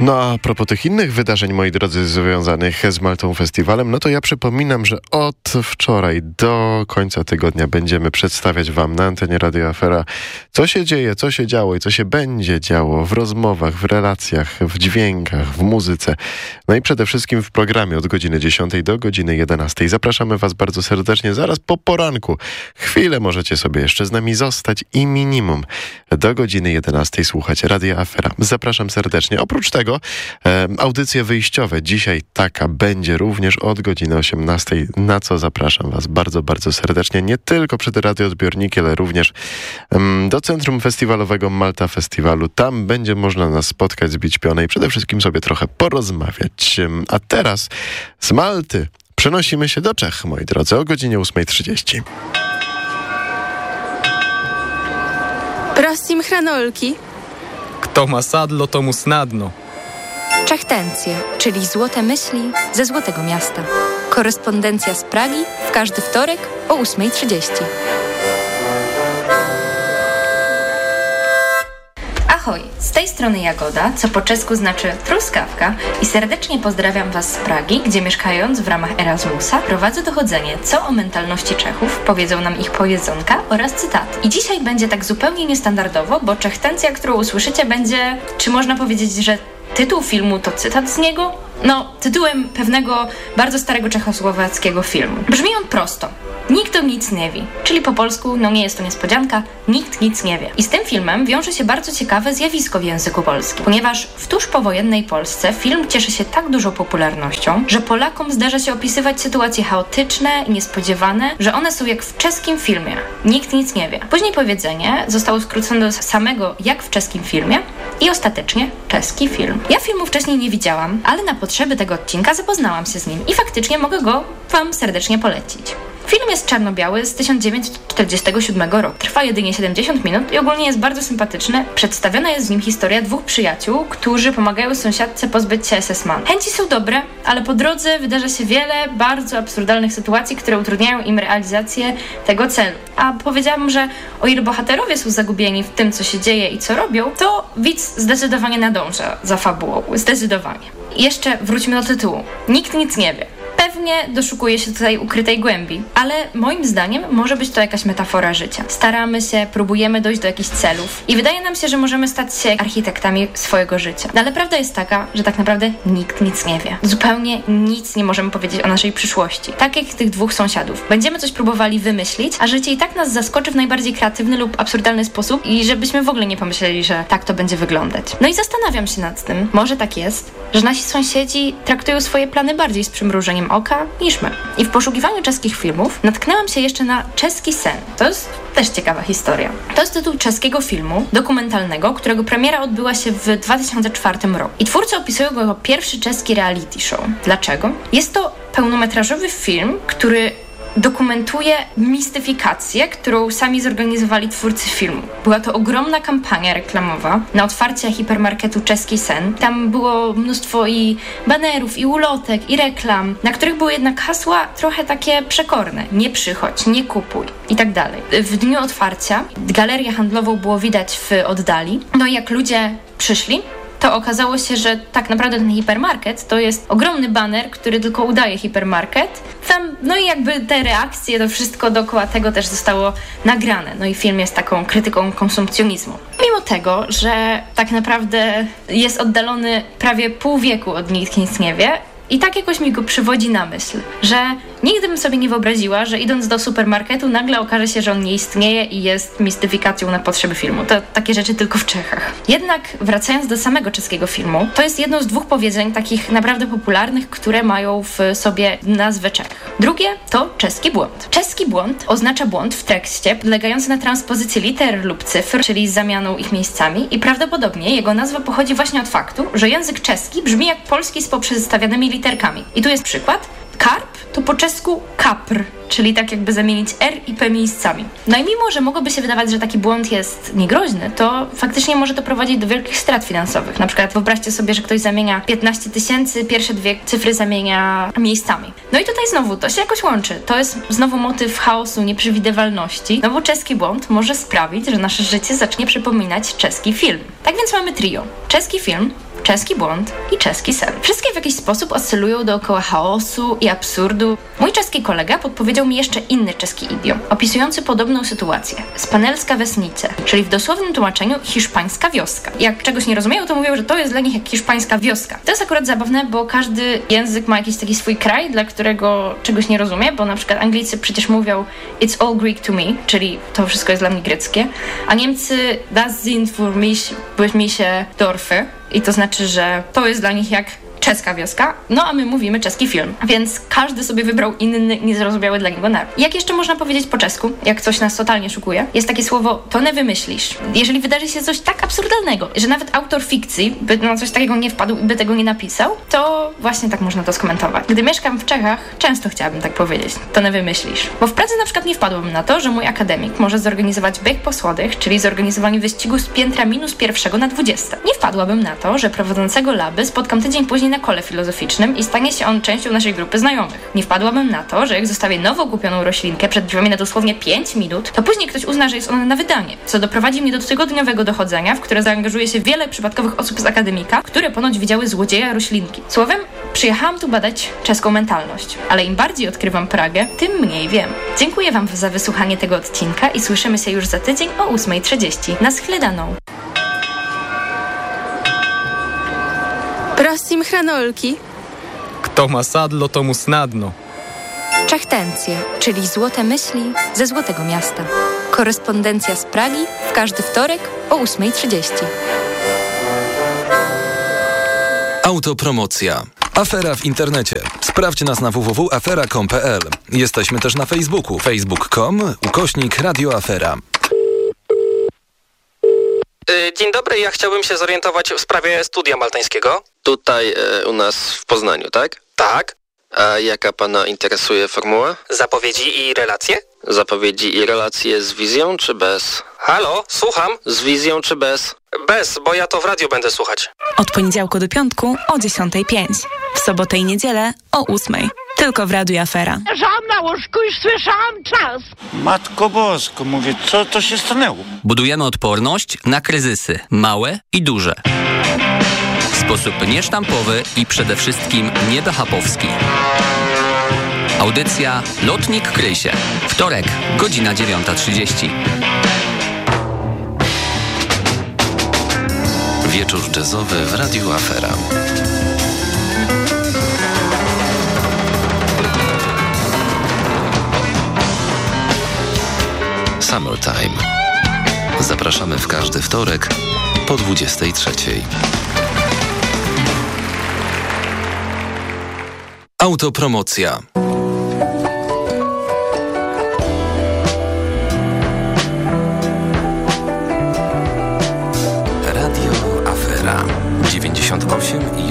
No a propos tych innych wydarzeń, moi drodzy, związanych z Maltą Festiwalem, no to ja przypominam, że od wczoraj do końca tygodnia będziemy przedstawiać wam na antenie Radio Afera, co się dzieje, co się działo i co się będzie działo w rozmowach, w relacjach, w dźwiękach, w muzyce. No i przede wszystkim w programie od godziny 10 do godziny 11. Zapraszamy was bardzo serdecznie zaraz po poranku. Chwilę możecie sobie jeszcze z nami zostać i minimum do godziny 11 słuchać Radia Afera. Zapraszam serdecznie. Oprócz tego audycje wyjściowe. Dzisiaj taka będzie również od godziny 18, na co zapraszam was bardzo, bardzo serdecznie. Nie tylko przed radioodbiorniki, ale również do Centrum Festiwalowego Malta Festiwalu. Tam będzie można nas spotkać, zbić pionę i przede wszystkim sobie trochę porozmawiać. A teraz z Malty przenosimy się do Czech, moi drodzy, o godzinie 8:30. Prosím hranolki. Kto ma sadlo, to mu snadno. Czechtencje, czyli złote myśli ze Złotego Miasta. Korespondencja z Pragi w każdy wtorek o 8:30. Ahoj, z tej strony Jagoda, co po czesku znaczy truskawka, i serdecznie pozdrawiam was z Pragi, gdzie mieszkając w ramach Erasmusa prowadzę dochodzenie, co o mentalności Czechów powiedzą nam ich powiedzonka oraz cytaty. I dzisiaj będzie tak zupełnie niestandardowo, bo czechtencja, którą usłyszycie, będzie, czy można powiedzieć, że tytuł filmu to cytat z niego? No, tytułem pewnego bardzo starego czechosłowackiego filmu. Brzmi on prosto. Nikt o nic nie wie. Czyli po polsku, no nie jest to niespodzianka, nikt nic nie wie. I z tym filmem wiąże się bardzo ciekawe zjawisko w języku polskim. Ponieważ w tuż powojennej Polsce film cieszy się tak dużą popularnością, że Polakom zdarza się opisywać sytuacje chaotyczne i niespodziewane, że one są jak w czeskim filmie. Nikt nic nie wie. Później powiedzenie zostało skrócone do samego jak w czeskim filmie i ostatecznie czeski film. Ja filmu wcześniej nie widziałam, ale na potrzeby tego odcinka zapoznałam się z nim i faktycznie mogę go wam serdecznie polecić. Film jest czarno-biały z 1947 roku. Trwa jedynie 70 minut i ogólnie jest bardzo sympatyczny. Przedstawiona jest w nim historia dwóch przyjaciół, którzy pomagają sąsiadce pozbyć się SS-man. Chęci są dobre, ale po drodze wydarza się wiele bardzo absurdalnych sytuacji, które utrudniają im realizację tego celu. A powiedziałabym, że o ile bohaterowie są zagubieni w tym, co się dzieje i co robią, to widz zdecydowanie nadąża za fabułą. Zdecydowanie. I jeszcze wróćmy do tytułu. Nikt nic nie wie. Pewnie doszukuje się tutaj ukrytej głębi, ale moim zdaniem może być to jakaś metafora życia. Staramy się, próbujemy dojść do jakichś celów i wydaje nam się, że możemy stać się architektami swojego życia. No ale prawda jest taka, że tak naprawdę nikt nic nie wie. Zupełnie nic nie możemy powiedzieć o naszej przyszłości. Tak jak tych dwóch sąsiadów. Będziemy coś próbowali wymyślić, a życie i tak nas zaskoczy w najbardziej kreatywny lub absurdalny sposób i żebyśmy w ogóle nie pomyśleli, że tak to będzie wyglądać. No i zastanawiam się nad tym, może tak jest, że nasi sąsiedzi traktują swoje plany bardziej z przymrużeniem oka niż my. I w poszukiwaniu czeskich filmów natknęłam się jeszcze na Czeski sen. To jest też ciekawa historia. To jest tytuł czeskiego filmu dokumentalnego, którego premiera odbyła się w 2004 roku. I twórcy opisują go jako pierwszy czeski reality show. Dlaczego? Jest to pełnometrażowy film, który dokumentuje mistyfikację, którą sami zorganizowali twórcy filmu. Była to ogromna kampania reklamowa na otwarcie hipermarketu Czeski Sen. Tam było mnóstwo i banerów, i ulotek, i reklam, na których były jednak hasła trochę takie przekorne. Nie przychodź, nie kupuj i tak dalej. W dniu otwarcia galerię handlową było widać w oddali. No i jak ludzie przyszli, to okazało się, że tak naprawdę ten hipermarket to jest ogromny baner, który tylko udaje hipermarket. Tam, no i jakby te reakcje, to wszystko dookoła tego też zostało nagrane. No i film jest taką krytyką konsumpcjonizmu. Mimo tego, że tak naprawdę jest oddalony prawie pół wieku od Nikt nic nie wie, i tak jakoś mi go przywodzi na myśl, że nigdy bym sobie nie wyobraziła, że idąc do supermarketu nagle okaże się, że on nie istnieje i jest mistyfikacją na potrzeby filmu. To takie rzeczy tylko w Czechach. Jednak wracając do samego czeskiego filmu, to jest jedno z dwóch powiedzeń takich naprawdę popularnych, które mają w sobie nazwę Czech. Drugie to czeski błąd. Czeski błąd oznacza błąd w tekście podlegający na transpozycję liter lub cyfr, czyli z zamianą ich miejscami, i prawdopodobnie jego nazwa pochodzi właśnie od faktu, że język czeski brzmi jak polski z poprzestawianymi literkami. I tu jest przykład. Karp to po czesku kapr, czyli tak jakby zamienić R i P miejscami. No i mimo, że mogłoby się wydawać, że taki błąd jest niegroźny, to faktycznie może to prowadzić do wielkich strat finansowych. Na przykład wyobraźcie sobie, że ktoś zamienia 15 000, pierwsze dwie cyfry zamienia miejscami. No i tutaj znowu to się jakoś łączy. To jest znowu motyw chaosu, nieprzewidywalności, no bo czeski błąd może sprawić, że nasze życie zacznie przypominać czeski film. Tak więc mamy trio. Czeski film, czeski błąd i czeski sen. Wszystkie w jakiś sposób oscylują dookoła chaosu i absurdu. Mój czeski kolega podpowiedział mi jeszcze inny czeski idiom, opisujący podobną sytuację. Spanelska wesnice, czyli w dosłownym tłumaczeniu hiszpańska wioska. Jak czegoś nie rozumieją, to mówią, że to jest dla nich jak hiszpańska wioska. To jest akurat zabawne, bo każdy język ma jakiś taki swój kraj, dla którego czegoś nie rozumie, bo na przykład Anglicy przecież mówią it's all Greek to me, czyli to wszystko jest dla mnie greckie, a Niemcy das sind für mich Dorfy i to znaczy, że to jest dla nich jak czeska wioska, no a my mówimy czeski film, więc każdy sobie wybrał inny, niezrozumiały dla niego naród. Jak jeszcze można powiedzieć po czesku, jak coś nas totalnie szokuje? Jest takie słowo, to nie wymyślisz. Jeżeli wydarzy się coś tak absurdalnego, że nawet autor fikcji by na coś takiego nie wpadł i by tego nie napisał, to właśnie tak można to skomentować. Gdy mieszkam w Czechach, często chciałabym tak powiedzieć, to nie wymyślisz. Bo w pracy na przykład nie wpadłabym na to, że mój akademik może zorganizować bieg po schodach, czyli zorganizowanie wyścigu z piętra -1 na 20. Nie wpadłabym na to, że prowadzącego laby spotkam tydzień później na kole filozoficznym i stanie się on częścią naszej grupy znajomych. Nie wpadłabym na to, że jak zostawię nowo kupioną roślinkę przed drzwiami na dosłownie 5 minut, to później ktoś uzna, że jest ona na wydanie, co doprowadzi mnie do tygodniowego dochodzenia, w które zaangażuje się wiele przypadkowych osób z akademika, które ponoć widziały złodzieja roślinki. Słowem, przyjechałam tu badać czeską mentalność, ale im bardziej odkrywam Pragę, tym mniej wiem. Dziękuję Wam za wysłuchanie tego odcinka i słyszymy się już za tydzień o 8:30. Na schledaną! Prosím hranolki. Kto ma sadlo, tomu snadno. Czechtencje, czyli złote myśli ze Złotego Miasta. Korespondencja z Pragi w każdy wtorek o 8:30. Autopromocja. Afera w internecie. Sprawdź nas na www.afera.com.pl. Jesteśmy też na Facebooku. facebook.com/Radio Afera. Dzień dobry, ja chciałbym się zorientować w sprawie studia maltańskiego. Tutaj u nas w Poznaniu, tak? Tak. A jaka pana interesuje formuła? Zapowiedzi i relacje? Zapowiedzi i relacje z wizją czy bez? Halo, słucham? Z wizją czy bez? Bez, bo ja to w radiu będę słuchać. Od poniedziałku do piątku o 10:05. W sobotę i niedzielę o 8:00. Tylko w Radiu Afera. Leżałam na łóżku i słyszałam czas. Matko Bosko, mówię, co to się stanęło? Budujemy odporność na kryzysy, małe i duże. W sposób niesztampowy i przede wszystkim niebehapowski. Audycja Lotnik kryj się. Wtorek, godzina 9:30. Wieczór jazzowy w Radiu Afera. Summertime. Zapraszamy w każdy wtorek po 23:00. Autopromocja. Radio Afera 98,1